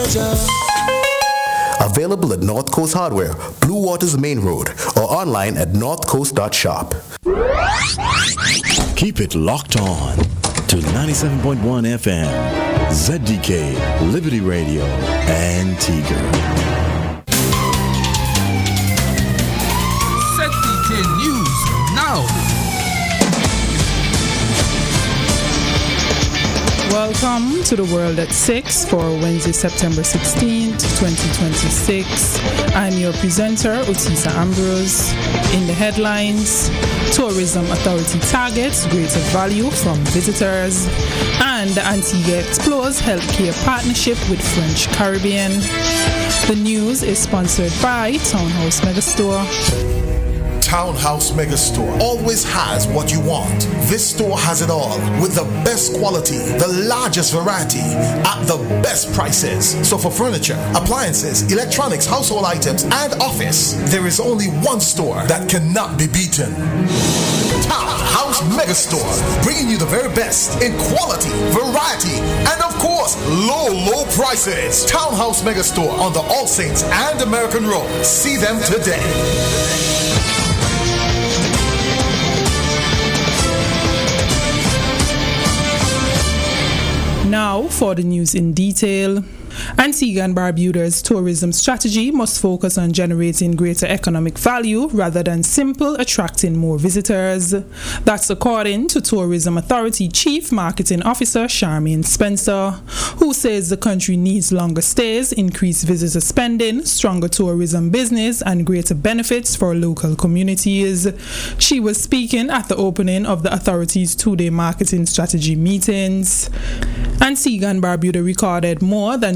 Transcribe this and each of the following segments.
furniture. Available at North Coast Hardware, Blue Waters Main Road, or online at northcoast.shop. Keep it locked on to 97.1 FM, ZDK, Liberty Radio, Antigua. ZDK News now. Welcome to The World at 6 for Wednesday, September 16th, 2026. I'm your presenter, Otisa Ambrose. In the headlines, Tourism Authority targets greater value from visitors, and Antigua explores healthcare partnership with French Caribbean. The news is sponsored by Townhouse Megastore. Townhouse Megastore always has what you want. This store has it all with the best quality, the largest variety at the best prices. So for furniture, appliances, electronics, household items, and office, there is only one store that cannot be beaten. Townhouse Megastore, bringing you the very best in quality, variety, and of course, low prices. Townhouse Megastore on the All Saints and American Road. See them today. Now for the news in detail. Antigua and Barbuda's tourism strategy must focus on generating greater economic value rather than simple attracting more visitors. That's according to Tourism Authority Chief Marketing Officer Charmaine Spencer, who says the country needs longer stays, increased visitor spending, stronger tourism business, and greater benefits for local communities. She was speaking at the opening of the authority's two-day marketing strategy meetings. Antigua and Barbuda recorded more than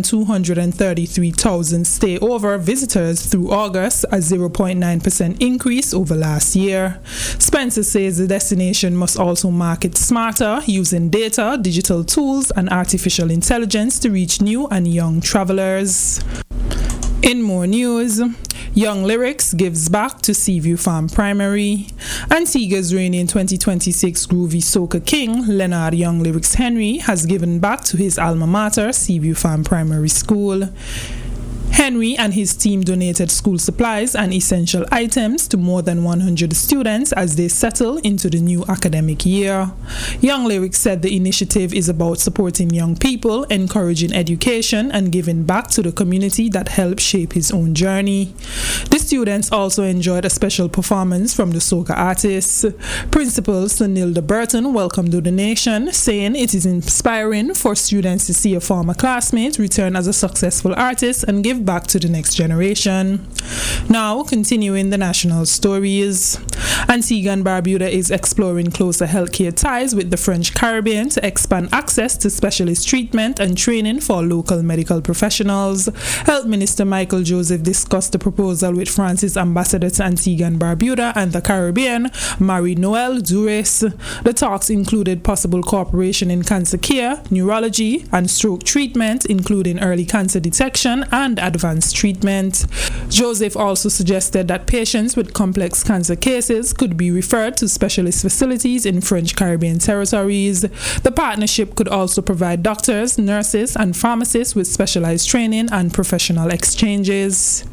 233,000 stay-over visitors through August, a 0.9% increase over last year. Spencer says the destination must also market smarter, using data, digital tools, and artificial intelligence to reach new and young travelers. In more news, Young Lyrics gives back to Seaview Farm Primary. Antigua's reigning 2026 Groovy Soca King, Leonard Young Lyrics Henry, has given back to his alma mater, Seaview Farm Primary School. Henry and his team donated school supplies and essential items to more than 100 students as they settle into the new academic year. Young Lyrics said the initiative is about supporting young people, encouraging education, and giving back to the community that helped shape his own journey. The students also enjoyed a special performance from the soca artists. Principal Sunilda Burton welcomed the donation, saying it is inspiring for students to see a former classmate return as a successful artist and give back to the next generation. Now, continuing the national stories. Antigua and Barbuda is exploring closer healthcare ties with the French Caribbean to expand access to specialist treatment and training for local medical professionals. Health Minister Michael Joseph discussed the proposal with France's ambassador to Antigua and Barbuda and the Caribbean, Marie-Noëlle Duris. The talks included possible cooperation in cancer care, neurology, and stroke treatment, including early cancer detection and advanced treatment. Joseph also suggested that patients with complex cancer cases could be referred to specialist facilities in French Caribbean territories. The partnership could also provide doctors, nurses, and pharmacists with specialized training and professional exchanges.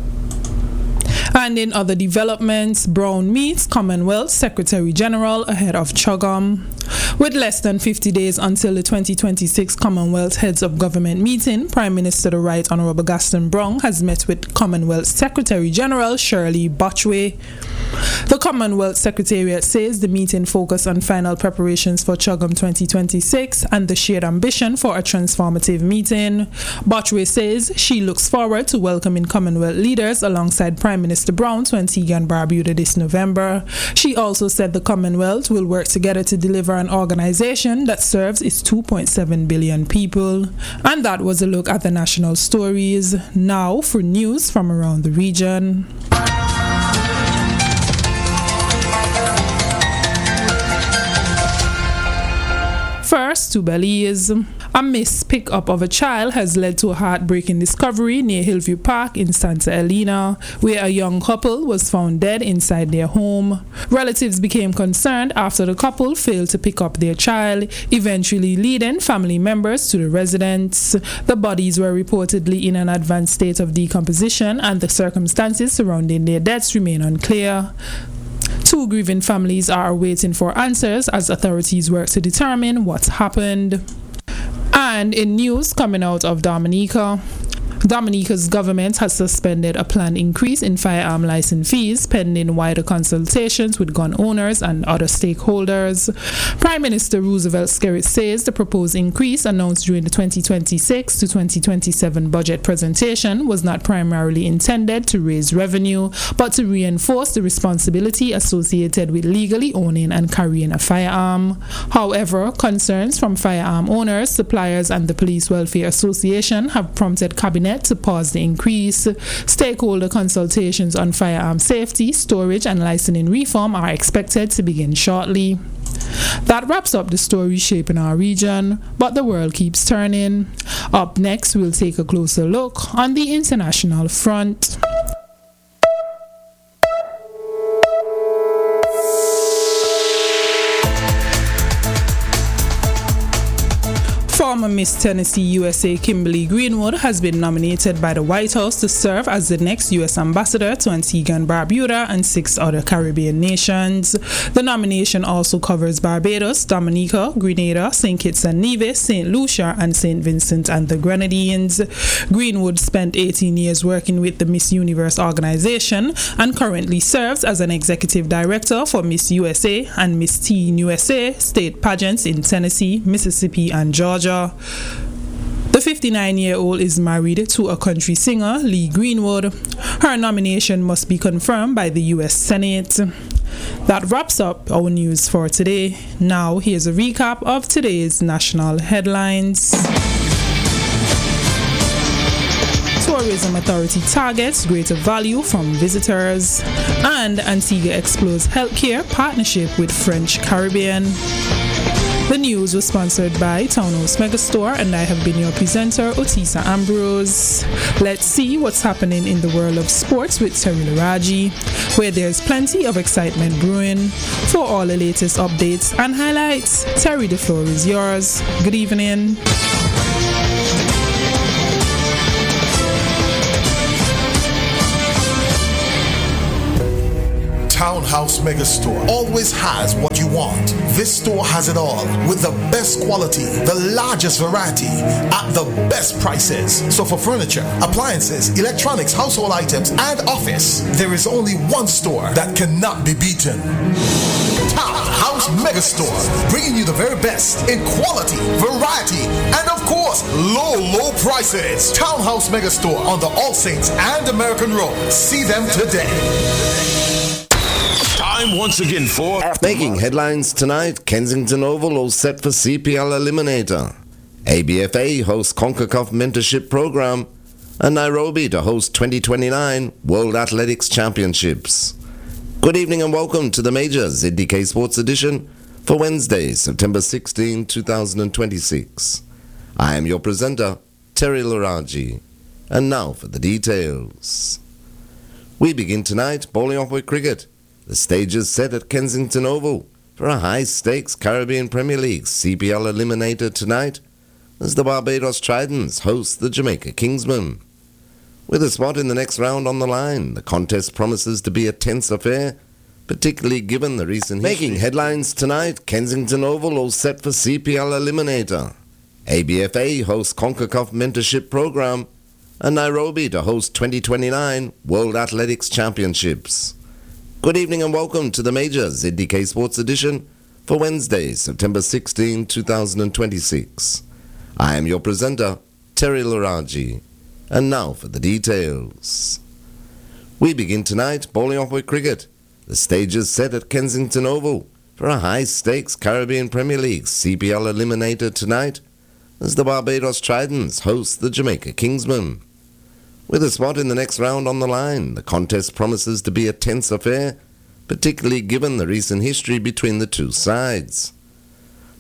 And in other developments, Brown meets Commonwealth Secretary General ahead of CHOGM. With less than 50 days until the 2026 Commonwealth Heads of Government meeting, Prime Minister the Right Honourable Gaston Browne has met with Commonwealth Secretary General Shirley Botchway. The Commonwealth Secretariat says the meeting focused on final preparations for CHOGM 2026 and the shared ambition for a transformative meeting. Botchway says she looks forward to welcoming Commonwealth leaders alongside Prime Minister Browne to Antigua and Barbuda this November. She also said the Commonwealth will work together to deliver an organization that serves its 2.7 billion people. And that was a look at the national stories. Now for news from around the region. First, to Belize. A missed pickup of a child has led to a heartbreaking discovery near Hillview Park in Santa Elena, where a young couple was found dead inside their home. Relatives became concerned after the couple failed to pick up their child, eventually leading family members to the residence. The bodies were reportedly in an advanced state of decomposition, and the circumstances surrounding their deaths remain unclear. Two grieving families are waiting for answers as authorities work to determine what happened. And in news coming out of Dominica's government has suspended a planned increase in firearm license fees pending wider consultations with gun owners and other stakeholders. Prime Minister Roosevelt Skerrit says the proposed increase announced during the 2026 to 2027 budget presentation was not primarily intended to raise revenue, but to reinforce the responsibility associated with legally owning and carrying a firearm. However, concerns from firearm owners, suppliers, and the Police Welfare Association have prompted Cabinet to pause the increase. Stakeholder consultations on firearm safety, storage, and licensing reform are expected to begin shortly. That wraps up the story shaping our region, but the world keeps turning. Up next, we'll take a closer look on the international front. Former Miss Tennessee USA Kimberly Greenwood has been nominated by the White House to serve as the next U.S. ambassador to Antigua and Barbuda and 6 other Caribbean nations. The nomination also covers Barbados, Dominica, Grenada, St. Kitts and Nevis, St. Lucia, and St. Vincent and the Grenadines. Greenwood spent 18 years working with the Miss Universe organization and currently serves as an executive director for Miss USA and Miss Teen USA state pageants in Tennessee, Mississippi, and Georgia. The 59-year-old is married to a country singer, Lee Greenwood. Her nomination must be confirmed by the U.S. Senate. That wraps up our news for today. Now, here's a recap of today's national headlines. Tourism Authority targets greater value from visitors. And Antigua explores healthcare partnership with French Caribbean. The news was sponsored by Townhouse Megastore, and I have been your presenter, Otisa Ambrose. Let's see what's happening in the world of sports with Terry Laraji, where there's plenty of excitement brewing. For all the latest updates and highlights, Terry, the floor is yours. Good evening. Townhouse Megastore always has what you want. This store has it all with the best quality, the largest variety at the best prices. So for furniture, appliances, electronics, household items, and office, there is only one store that cannot be beaten. Townhouse Megastore, bringing you the very best in quality, variety, and of course, low prices. Townhouse Megastore on the All Saints and American Road. See them today. Time once again for Making headlines tonight, Kensington Oval all set for CPL Eliminator. ABFA hosts CONCACAF Mentorship Program, and Nairobi to host 2029 World Athletics Championships. Good evening and welcome to the major ZDK Sports Edition for Wednesday, September 16, 2026. I am your presenter, Terry Laraji, and now for the details. We begin tonight bowling off with cricket. The stage is set at Kensington Oval for a high-stakes Caribbean Premier League CPL Eliminator tonight as the Barbados Tridents host the Jamaica Kingsmen. With a spot in the next round on the line, the contest promises to be a tense affair, particularly given the recent Making headlines tonight, Kensington Oval all set for CPL Eliminator. ABFA hosts CONCACAF Mentorship Program, and Nairobi to host 2029 World Athletics Championships. Good evening and welcome to the major ZDK Sports Edition for Wednesday, September 16, 2026. I am your presenter, Terry Laraji, and now for the details. We begin tonight bowling off with cricket. The stage is set at Kensington Oval for a high-stakes Caribbean Premier League CPL Eliminator tonight as the Barbados Tridents host the Jamaica Kingsmen. With a spot in the next round on the line, the contest promises to be a tense affair, particularly given the recent history between the two sides.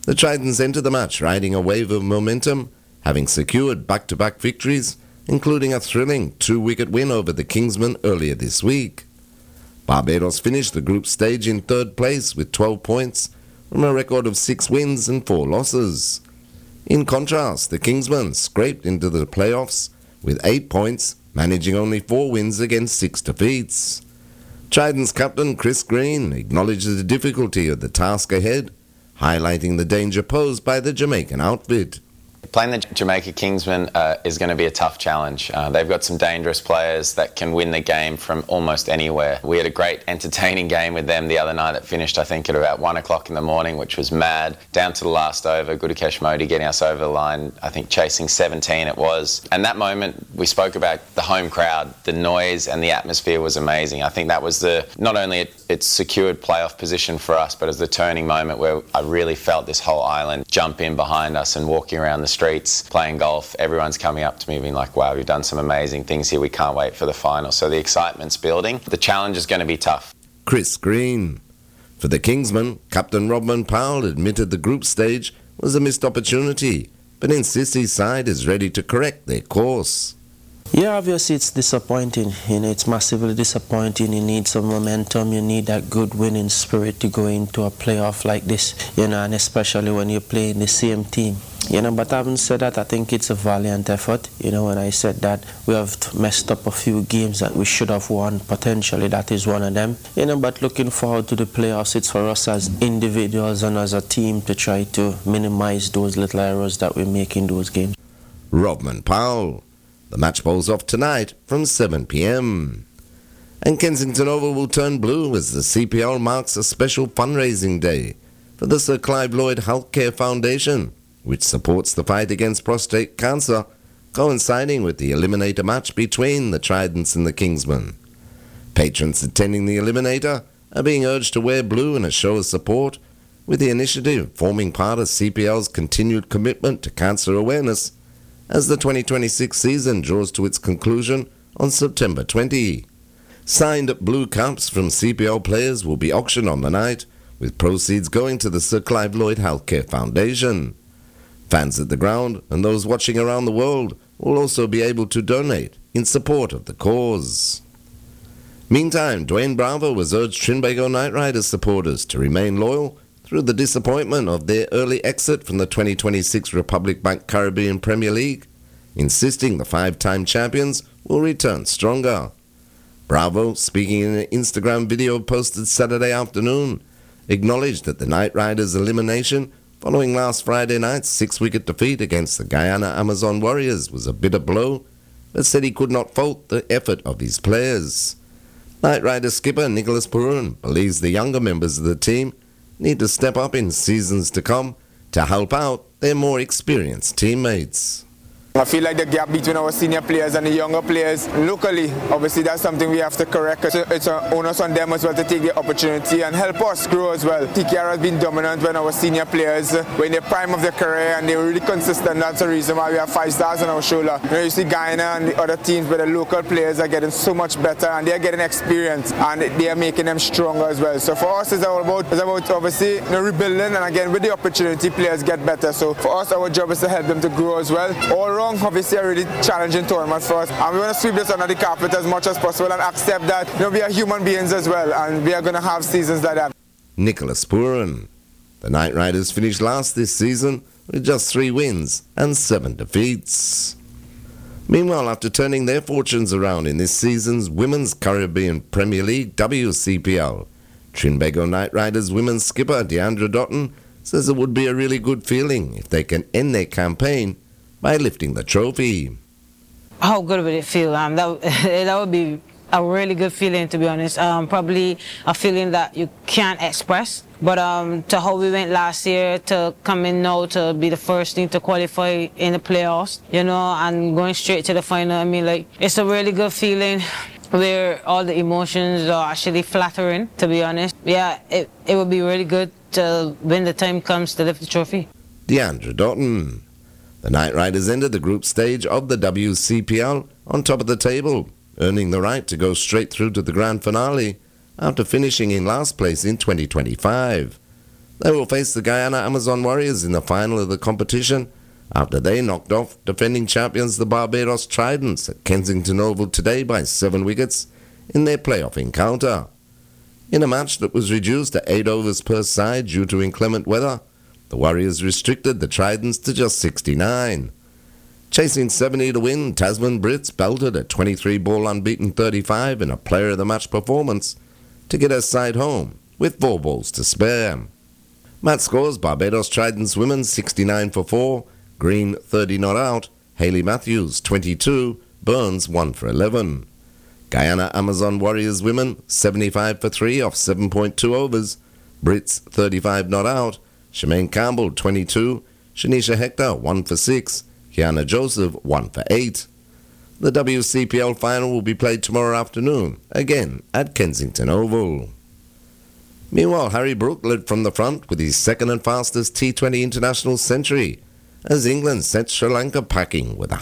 The Tridents enter the match riding a wave of momentum, having secured back-to-back victories, including a thrilling 2-wicket win over the Kingsmen earlier this week. Barbados finished the group stage in third place with 12 points from a record of 6 wins and 4 losses. In contrast, the Kingsmen scraped into the playoffs with 8 points, managing only 4 wins against 6 defeats. Tridents captain Chris Green acknowledged the difficulty of the task ahead, highlighting the danger posed by the Jamaican outfit. Playing the Jamaica Kingsmen is going to be a tough challenge. They've got some dangerous players that can win the game from almost anywhere. We had a great entertaining game with them the other night that finished, I think, at about 1 o'clock in the morning, which was mad. Down to the last over, Gudakesh Modi getting us over the line, I think chasing 17 it was. And that moment, we spoke about the home crowd, the noise and the atmosphere was amazing. I think that was not only it secured playoff position for us, but it was the turning moment where I really felt this whole island jump in behind us and walking around the streets, playing golf. Everyone's coming up to me being like, wow, we've done some amazing things here. We can't wait for the final. So the excitement's building. The challenge is going to be tough. Chris Green. For the Kingsmen, Captain Rodman Powell admitted the group stage was a missed opportunity, but insists his side is ready to correct their course. Yeah, obviously it's disappointing. It's massively disappointing. You need some momentum. You need that good winning spirit to go into a playoff like this, and especially when you're playing the same team. But having said that, I think it's a valiant effort. When I said that we have messed up a few games that we should have won, potentially that is one of them. But looking forward to the playoffs, it's for us as individuals and as a team to try to minimize those little errors that we make in those games. Rodman Powell. The match bowls off tonight from 7 p.m. And Kensington Oval will turn blue as the CPL marks a special fundraising day for the Sir Clive Lloyd Healthcare Foundation, which supports the fight against prostate cancer, coinciding with the Eliminator match between the Tridents and the Kingsmen. Patrons attending the Eliminator are being urged to wear blue in a show of support, with the initiative forming part of CPL's continued commitment to cancer awareness as the 2026 season draws to its conclusion on September 20. Signed blue caps from CPL players will be auctioned on the night, with proceeds going to the Sir Clive Lloyd Healthcare Foundation. Fans at the ground and those watching around the world will also be able to donate in support of the cause. Meantime, Dwayne Bravo has urged Trinbago Knight Riders supporters to remain loyal through the disappointment of their early exit from the 2026 Republic Bank Caribbean Premier League, insisting the 5-time champions will return stronger. Bravo, speaking in an Instagram video posted Saturday afternoon, acknowledged that the Knight Riders' elimination following last Friday night's 6-wicket defeat against the Guyana Amazon Warriors was a bitter blow, but said he could not fault the effort of his players. Knight Riders skipper Nicholas Purun believes the younger members of the team need to step up in seasons to come to help out their more experienced teammates. I feel like the gap between our senior players and the younger players locally, obviously that's something we have to correct. It's an onus on them as well to take the opportunity and help us grow as well. TKR has been dominant when our senior players were in the prime of their career and they were really consistent. That's the reason why we have 5 stars on our shoulder. You see Guyana and the other teams where the local players are getting so much better and they're getting experience and they are making them stronger as well. So for us it's about obviously rebuilding, and again with the opportunity players get better. So for us our job is to help them to grow as well. All obviously a really challenging tournament for us, and we want to sweep this under the carpet as much as possible and accept that we are human beings as well, and we are going to have seasons like that. Nicholas Purun. The Knight Riders finished last this season with just 3 wins and 7 defeats. Meanwhile, after turning their fortunes around in this season's Women's Caribbean Premier League WCPL, Trinbago Knight Riders women's skipper Deandra Dotton says it would be a really good feeling if they can end their campaign by lifting the trophy. How good would it feel? That would be a really good feeling, to be honest. Probably a feeling that you can't express. But to how we went last year, to come in now to be the first team to qualify in the playoffs, and going straight to the final, it's a really good feeling where all the emotions are actually flattering, to be honest. Yeah, it would be really good to, when the time comes, to lift the trophy. Deandra Dotton. The Knight Riders ended the group stage of the WCPL on top of the table, earning the right to go straight through to the grand finale after finishing in last place in 2025. They will face the Guyana Amazon Warriors in the final of the competition after they knocked off defending champions the Barbados Tridents at Kensington Oval today by 7 wickets in their playoff encounter. In a match that was reduced to 8 overs per side due to inclement weather, the Warriors restricted the Tridents to just 69. Chasing 70 to win, Tasman Brits belted a 23-ball unbeaten 35 in a player of the match performance to get her side home with 4 balls to spare. Match scores: Barbados Tridents women 69 for 4, Green 30 not out, Hayley Matthews 22, Burns 1 for 11. Guyana Amazon Warriors women 75 for 3 off 7.2 overs, Brits 35 not out, Shemaine Campbell 22, Shanisha Hector 1 for 6, Kiana Joseph 1 for 8. The WCPL final will be played tomorrow afternoon, again at Kensington Oval. Meanwhile, Harry Brook led from the front with his second and fastest T20 international century, as England sent Sri Lanka packing with a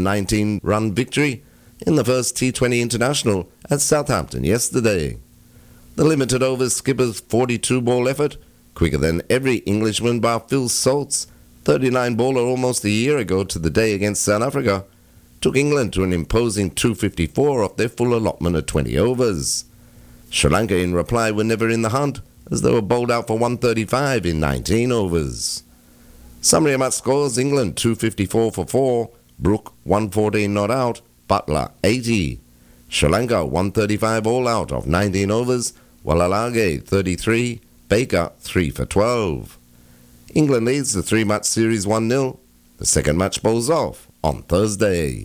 119-run victory in the first T20 international at Southampton yesterday. The limited overs skipper's 42-ball effort, quicker than every Englishman bar Phil Salt's 39-baller almost a year ago to the day against South Africa, took England to an imposing 254 off their full allotment of 20 overs. Sri Lanka in reply were never in the hunt, as they were bowled out for 135 in 19 overs. Summary of match scores: England 254 for 4, Brook 114 not out, Butler 80. Sri Lanka 135 all out of 19 overs, Walalage 33, Baker 3 for 12. England leads the 3-match series 1-0. The second match bowls off on Thursday.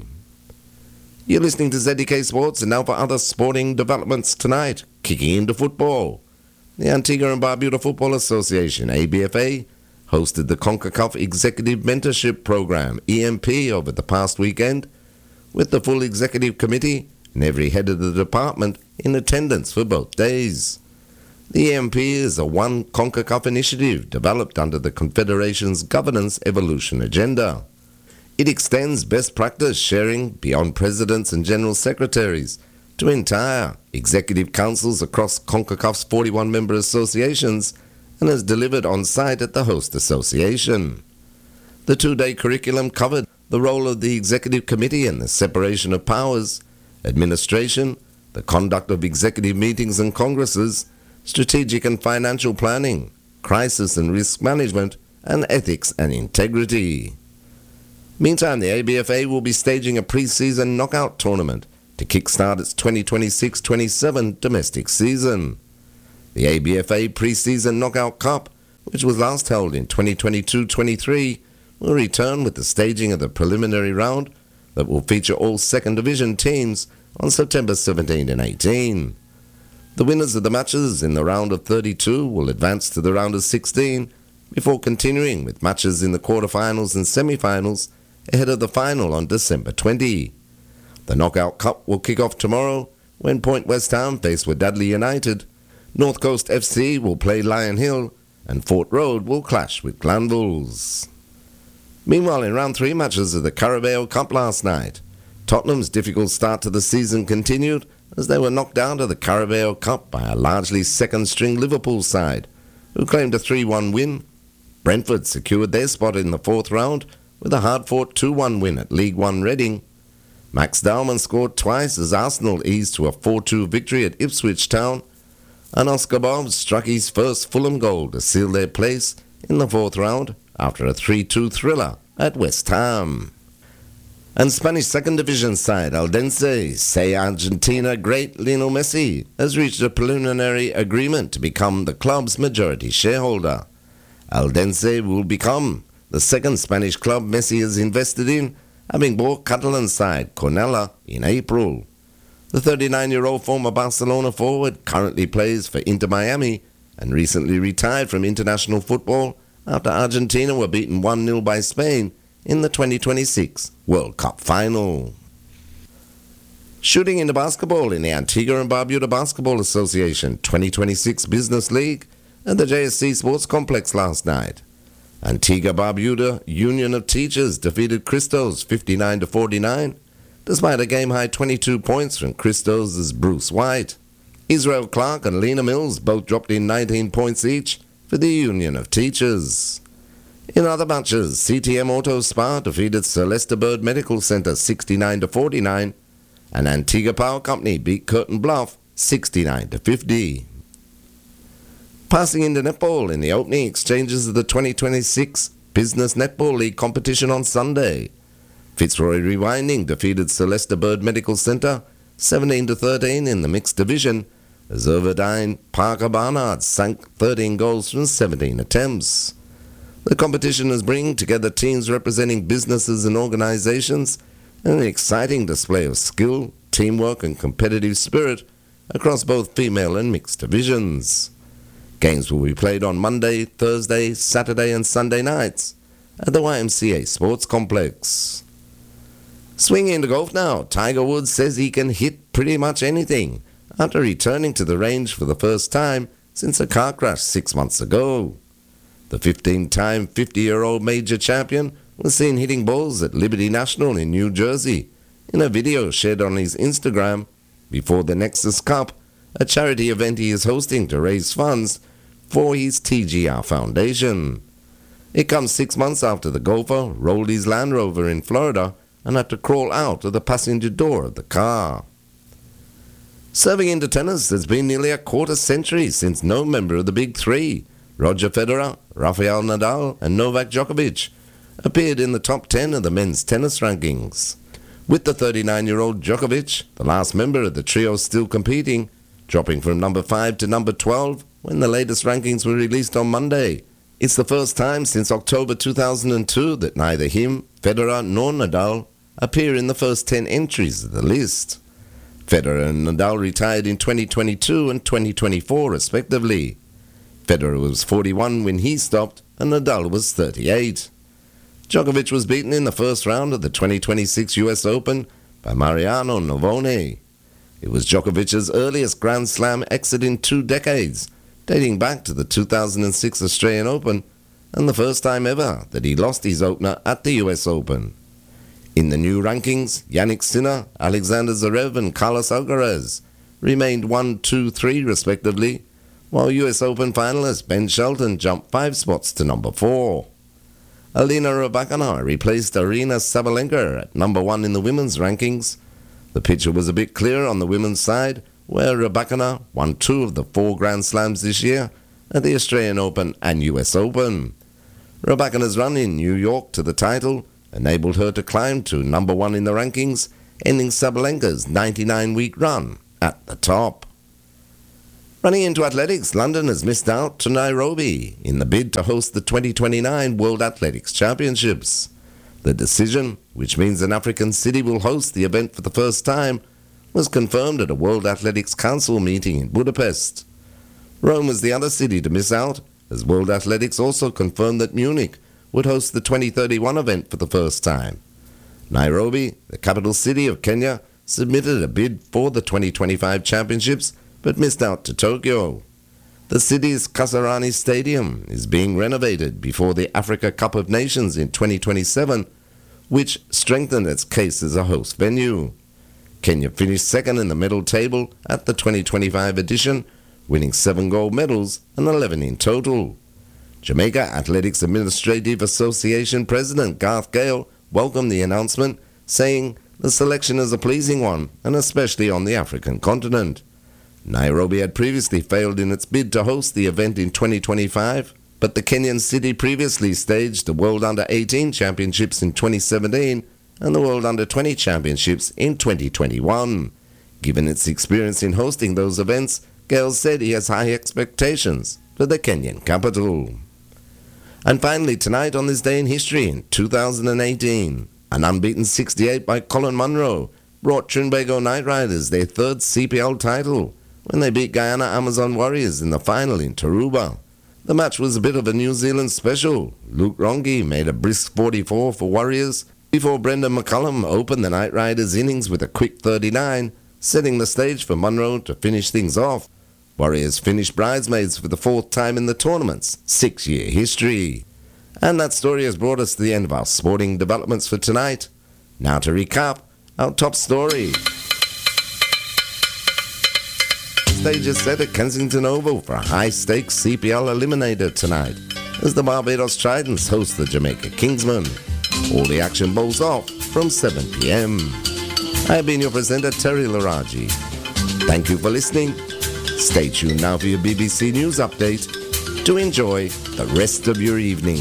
You're listening to ZDK Sports, and now for other sporting developments tonight. Kicking into football. The Antigua and Barbuda Football Association, ABFA, hosted the CONCACAF Executive Mentorship Program, EMP, over the past weekend, with the full executive committee and every head of the department in attendance for both days. The EMP is a one CONCACAF initiative developed under the Confederation's Governance Evolution Agenda. It extends best practice sharing beyond presidents and general secretaries to entire executive councils across CONCACAF's 41 member associations and is delivered on site at the host association. The 2-day curriculum covered the role of the executive committee and the separation of powers, administration, the conduct of executive meetings and congresses, strategic and financial planning, crisis and risk management, and ethics and integrity. Meantime, the ABFA will be staging a pre-season knockout tournament to kickstart its 2026-27 domestic season. The ABFA Pre-Season Knockout Cup, which was last held in 2022-23, will return with the staging of the preliminary round that will feature all second division teams on September 17 and 18. The winners of the matches in the round of 32 will advance to the round of 16 before continuing with matches in the quarterfinals and semi-finals ahead of the final on December 20. The Knockout Cup will kick off tomorrow when Point West Ham face with Dudley United, North Coast FC will play Lion Hill, and Fort Road will clash with Glanvilles. Meanwhile, in round 3 matches of the Carabao Cup last night, Tottenham's difficult start to the season continued as they were knocked out of the Carabao Cup by a largely second-string Liverpool side, who claimed a 3-1 win. Brentford secured their spot in the 4th round with a hard-fought 2-1 win at League One Reading. Max Dowman scored twice as Arsenal eased to a 4-2 victory at Ipswich Town, and Oscar Bob struck his first Fulham goal to seal their place in the 4th round after a 3-2 thriller at West Ham. And Spanish second division side Eldense say Argentina great Lionel Messi has reached a preliminary agreement to become the club's majority shareholder. Eldense will become the second Spanish club Messi has invested in, having bought Catalan side Cornellà in April. The 39-year-old former Barcelona forward currently plays for Inter Miami and recently retired from international football after Argentina were beaten 1-0 by Spain in the 2026 World Cup final. Shooting into basketball in the Antigua and Barbuda Basketball Association 2026 Business League at the JSC Sports Complex last night. Antigua Barbuda Union of Teachers defeated Christos 59-49, despite a game-high 22 points from Christos' Bruce White. Israel Clark and Lena Mills both dropped in 19 points each for the Union of Teachers. In other matches, CTM Auto Spa defeated Celeste Bird Medical Centre 69-49, and Antigua Power Company beat Curtin Bluff 69-50. Passing into netball in the opening exchanges of the 2026 Business Netball League competition on Sunday, Fitzroy Rewinding defeated Celeste Bird Medical Centre 17-13 in the mixed division, as Overdine Parker Barnard sank 13 goals from 17 attempts. The competition is bringing together teams representing businesses and organizations, and an exciting display of skill, teamwork and competitive spirit across both female and mixed divisions. Games will be played on Monday, Thursday, Saturday and Sunday nights at the YMCA Sports Complex. Swinging into golf now, Tiger Woods says he can hit pretty much anything after returning to the range for the first time since a car crash 6 months ago. The 15-time 50-year-old major champion was seen hitting balls at Liberty National in New Jersey in a video shared on his Instagram before the Nexus Cup, a charity event he is hosting to raise funds for his TGR Foundation. It comes 6 months after the golfer rolled his Land Rover in Florida and had to crawl out of the passenger door of the car. Serving into tennis, it's been nearly a quarter century since no member of the Big Three, Roger Federer, Rafael Nadal and Novak Djokovic, appeared in the top 10 of the men's tennis rankings. With the 39-year-old Djokovic, the last member of the trio still competing, dropping from number 5 to number 12 when the latest rankings were released on Monday. It's the first time since October 2002 that neither him, Federer nor Nadal appear in the first 10 entries of the list. Federer and Nadal retired in 2022 and 2024 respectively. Federer was 41 when he stopped and Nadal was 38. Djokovic was beaten in the first round of the 2026 US Open by Mariano Navone. It was Djokovic's earliest Grand Slam exit in 2 decades, dating back to the 2006 Australian Open, and the first time ever that he lost his opener at the US Open. In the new rankings, Yannick Sinner, Alexander Zverev and Carlos Alcaraz remained 1, 2, 3 respectively, while US Open finalist Ben Shelton jumped 5 spots to number 4. Alina Rybakina replaced Aryna Sabalenka at number 1 in the women's rankings. The picture was a bit clearer on the women's side, where Rybakina won 2 of the 4 Grand Slams this year at the Australian Open and US Open. Rybakina's run in New York to the title enabled her to climb to number 1 in the rankings, ending Sabalenka's 99-week run at the top. Running into athletics, London has missed out to Nairobi in the bid to host the 2029 World Athletics Championships. The decision, which means an African city will host the event for the first time, was confirmed at a World Athletics Council meeting in Budapest. Rome was the other city to miss out, as World Athletics also confirmed that Munich would host the 2031 event for the first time. Nairobi, the capital city of Kenya, submitted a bid for the 2025 championships but missed out to Tokyo. The city's Kasarani Stadium is being renovated before the Africa Cup of Nations in 2027, which strengthened its case as a host venue. Kenya finished second in the medal table at the 2025 edition, winning 7 gold medals and 11 in total. Jamaica Athletics Administrative Association President Garth Gale welcomed the announcement, saying the selection is a pleasing one, and especially on the African continent. Nairobi had previously failed in its bid to host the event in 2025, but the Kenyan city previously staged the World Under-18 Championships in 2017 and the World Under-20 Championships in 2021. Given its experience in hosting those events, Gale said he has high expectations for the Kenyan capital. And finally, tonight on this day in history in 2018, an unbeaten 68 by Colin Munro brought Trinbago Knight Riders their 3rd CPL title when they beat Guyana Amazon Warriors in the final in Tarouba. The match was a bit of a New Zealand special. Luke Rongi made a brisk 44 for Warriors before Brendan McCullum opened the Knight Riders' innings with a quick 39, setting the stage for Munro to finish things off. Warriors finished bridesmaids for the 4th time in the tournament's 6-year history. And that story has brought us to the end of our sporting developments for tonight. Now to recap our top story. stage is set at Kensington Oval for a high-stakes CPL eliminator tonight, as the Barbados Tridents host the Jamaica Kingsmen. All the action bowls off from 7 p.m. I've been your presenter, Terry Laraji. Thank you for listening. Stay tuned now for your BBC News update to enjoy the rest of your evening.